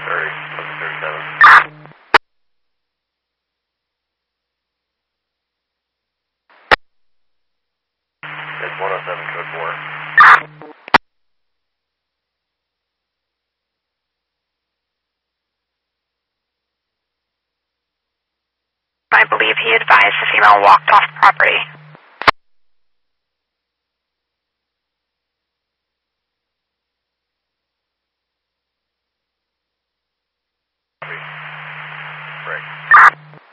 It's 107 code 4. I believe he advised the female walked off property.